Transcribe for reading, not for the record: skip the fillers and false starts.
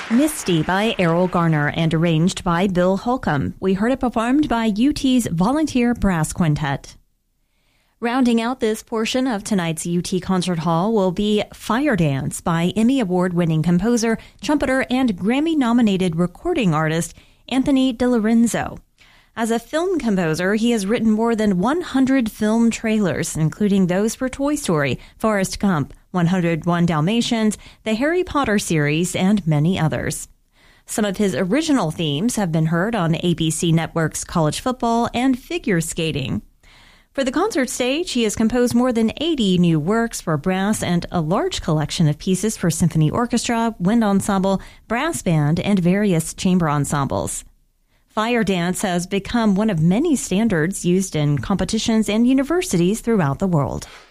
Misty by Errol Garner and arranged by Bill Holcomb. We heard it performed by UT's Volunteer Brass Quintet. Rounding out this portion of tonight's UT Concert Hall will be Fire Dance by Emmy Award-winning composer, trumpeter, and Grammy-nominated recording artist Anthony DiLorenzo. As a film composer, he has written more than 100 film trailers, including those for Toy Story, Forrest Gump, 101 Dalmatians, the Harry Potter series, and many others. Some of his original themes have been heard on ABC Network's College Football and Figure Skating. For the concert stage, he has composed more than 80 new works for brass and a large collection of pieces for symphony orchestra, wind ensemble, brass band, and various chamber ensembles. Fire Dance has become one of many standards used in competitions and universities throughout the world.